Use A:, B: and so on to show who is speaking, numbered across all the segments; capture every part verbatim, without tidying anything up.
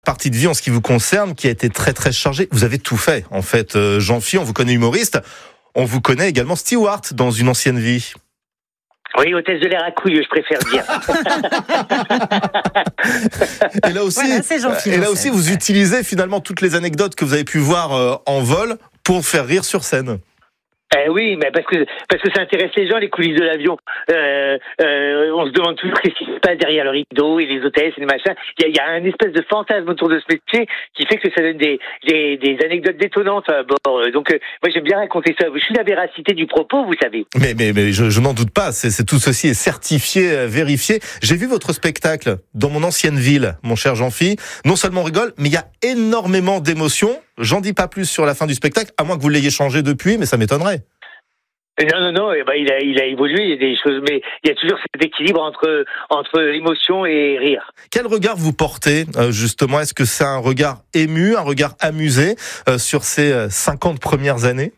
A: Partie de vie en ce qui vous concerne, qui a été très très chargée. Vous avez tout fait, en fait. Euh, Jean-Phi, on vous connaît humoriste, on vous connaît également steward dans une ancienne vie.
B: Oui, hôtesse de l'air à couilles, je préfère dire.
A: Et là aussi,
C: voilà, c'est Jean-Phi,
A: et là aussi vous utilisez finalement toutes les anecdotes que vous avez pu voir euh, en vol pour faire rire sur scène.
B: Eh oui, mais parce que parce que ça intéresse les gens, les coulisses de l'avion. Euh, euh, on se demande toujours ce qui se passe derrière le rideau et les hôtesses et les machins. Il y a, il y a un espèce de fantasme autour de ce métier qui fait que ça donne des des, des anecdotes détonnantes à bord. Donc euh, moi j'aime bien raconter ça. Je suis la véracité du propos, vous savez.
A: Mais mais mais je, je n'en doute pas. C'est, c'est tout ceci est certifié, vérifié. J'ai vu votre spectacle dans mon ancienne ville, mon cher Jean-Phi. Non seulement on rigole, mais il y a énormément d'émotions. J'en dis pas plus sur la fin du spectacle, à moins que vous l'ayez changé depuis, mais ça m'étonnerait.
B: Non, non, non, eh ben, il a, il a évolué, il y a des choses, mais il y a toujours cet équilibre entre, entre émotion et rire.
A: Quel regard vous portez, euh, justement? Est-ce que c'est un regard ému, un regard amusé euh, sur ces cinquante premières années?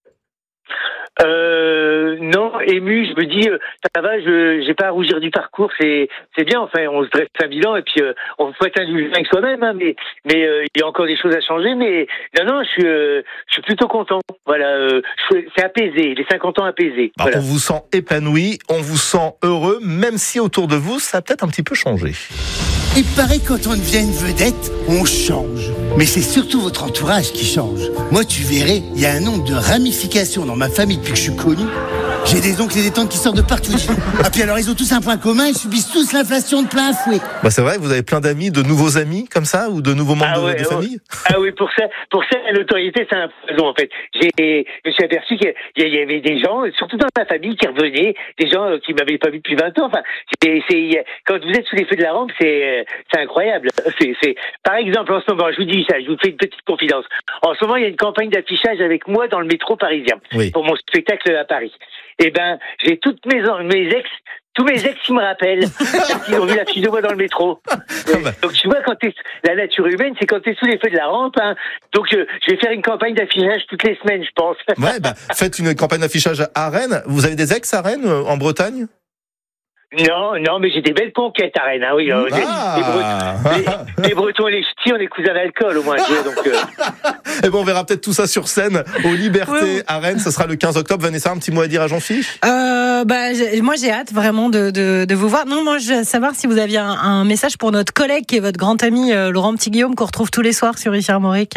B: Euh, non, ému, je me dis, euh, ça va, je j'ai pas à rougir du parcours, c'est c'est bien, enfin, on se dresse un bilan et puis euh, on faut être indulgent avec soi-même, hein, mais mais euh, il y a encore des choses à changer, mais non, non, je suis euh, je suis plutôt content, voilà, euh, je, c'est apaisé, les cinquante ans apaisés.
A: Bah,
B: voilà.
A: On vous sent épanoui, on vous sent heureux, même si autour de vous, ça a peut-être un petit peu changé.
D: Il paraît que quand on devient une vedette, on change. Mais c'est surtout votre entourage qui change. Moi, tu verrais, il y a un nombre de ramifications dans ma famille depuis que je suis connu. J'ai des oncles et des tantes qui sortent de partout. Ah puis alors, ils ont tous un point commun, ils subissent tous l'inflation de plein fouet.
A: Bah c'est vrai, vous avez plein d'amis, de nouveaux amis comme ça, ou de nouveaux membres
B: Ah ouais,
A: de, de
B: ouais.
A: famille?
B: Ah oui, pour ça, pour ça, la notoriété, c'est un poison, en fait. J'ai, je me suis aperçu qu'il y avait des gens, surtout dans ma famille, qui revenaient, des gens qui m'avaient pas vu depuis vingt ans. Enfin, c'est, c'est, quand vous êtes sous les feux de la rampe, c'est, c'est incroyable. C'est, c'est, par exemple, en ce moment, je vous dis ça, je vous fais une petite confidence. En ce moment, il y a une campagne d'affichage avec moi dans le métro parisien. Oui. Pour mon spectacle à Paris. Eh ben, j'ai toutes mes, mes ex, tous mes ex qui me rappellent, qui ont vu la fiche de moi dans le métro. Donc tu vois, quand t'es, la nature humaine, c'est quand t'es sous les feux de la rampe, hein. Donc je, je vais faire une campagne d'affichage toutes les semaines, je pense.
A: Ouais, bah, faites une campagne d'affichage à Rennes. Vous avez des ex à Rennes, en Bretagne?
B: Non, non, mais j'ai des belles conquêtes à Rennes, hein, oui. Ah. Les, les, Bretons, les, les Bretons et les Ch'tis, on est cousins d'alcool, au moins. Donc, euh...
A: Et bon, on verra peut-être tout ça sur scène, aux Libertés, oui. à Rennes. Ce sera le quinze octobre. Vanessa, un petit mot à dire à Jean-Phi?
C: euh, bah, j'ai, Moi, j'ai hâte vraiment de, de, de vous voir. Non, moi, je veux savoir si vous aviez un, un message pour notre collègue qui est votre grand ami, euh, Laurent Petit-Guillaume, qu'on retrouve tous les soirs sur Richard Moric.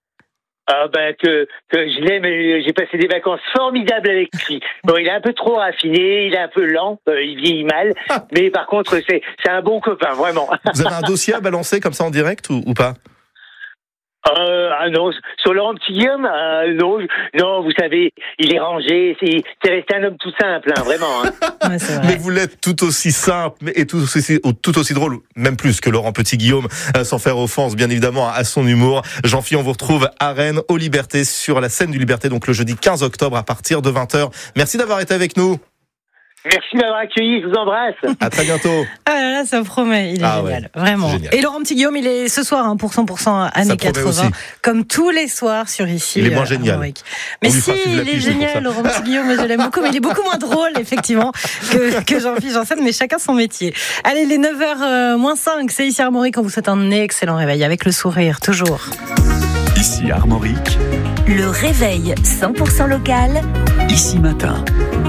B: Ah ben que que je l'aime, j'ai passé des vacances formidables avec lui. Bon, il est un peu trop raffiné, il est un peu lent, euh, il vieillit mal, ah. mais par contre c'est c'est un bon copain, vraiment.
A: Vous avez un dossier à balancer comme ça en direct ou, ou pas?
B: Euh, ah non, sur Laurent Petit-Guillaume, euh, non, non, vous savez, il est rangé, c'est, c'est resté un homme tout simple, hein, vraiment. Hein.
C: Ouais, c'est vrai.
A: Mais vous l'êtes tout aussi simple et tout aussi, tout aussi drôle, même plus que Laurent Petit-Guillaume, euh, sans faire offense, bien évidemment, à son humour. Jean-Phi, on vous retrouve à Rennes, aux Libertés, sur la scène du Liberté, donc le jeudi quinze octobre à partir de vingt heures. Merci d'avoir été avec nous.
B: Merci de m'avoir accueilli, je vous embrasse.
A: À très bientôt.
C: Ah là là, ça promet, il est ah génial, ouais, vraiment. Génial. Et Laurent Petit-Guillaume, il est ce soir hein, pour cent pour cent années quatre-vingts, comme tous les soirs sur ici.
A: Il est moins euh, génial.
C: Mais si, il est génial, Laurent Petit-Guillaume, je l'aime beaucoup, mais il est beaucoup moins drôle, effectivement, que, que Jean-Phi Janssen, mais chacun son métier. Allez, les neuf heures moins cinq, c'est ici Armorique, on vous souhaite un excellent réveil, avec le sourire, toujours.
E: Ici Armorique.
F: Le réveil cent pour cent local.
E: Ici Matin.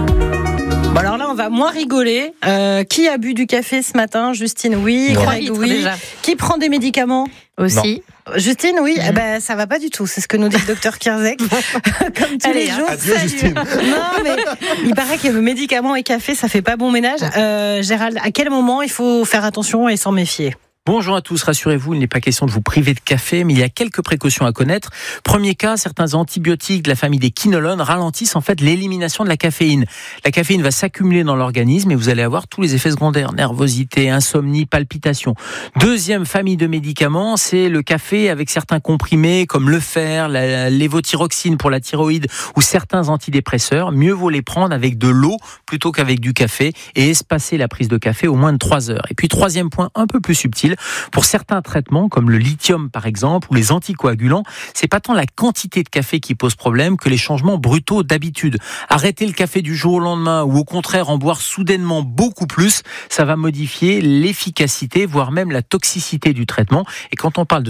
C: Bon alors là, on va moins rigoler. Euh, qui a bu du café ce matin? Justine, oui. Greg, oui. Déjà. Qui prend des médicaments? Aussi. Non. Justine, oui. Mmh. Eh ben, ça va pas du tout. C'est ce que nous dit le docteur Kierzek. Comme tous Allez, les jours.
A: Adieu, Justine.
C: Non, mais il paraît que médicaments et café, ça fait pas bon ménage. Euh, Gérald, à quel moment il faut faire attention et s'en méfier?
G: Bonjour à tous, rassurez-vous, il n'est pas question de vous priver de café, mais il y a quelques précautions à connaître. Premier cas, certains antibiotiques de la famille des quinolones ralentissent en fait l'élimination de la caféine. La caféine va s'accumuler dans l'organisme et vous allez avoir tous les effets secondaires, nervosité, insomnie, palpitations. Deuxième famille de médicaments, c'est le café avec certains comprimés comme le fer, la lévothyroxine pour la thyroïde ou certains antidépresseurs. Mieux vaut les prendre avec de l'eau plutôt qu'avec du café et espacer la prise de café au moins de trois heures. Et puis troisième point un peu plus subtil, pour certains traitements, comme le lithium par exemple, ou les anticoagulants, c'est pas tant la quantité de café qui pose problème que les changements brutaux d'habitude. Arrêter le café du jour au lendemain ou au contraire en boire soudainement beaucoup plus, ça va modifier l'efficacité, voire même la toxicité du traitement. Et quand on parle de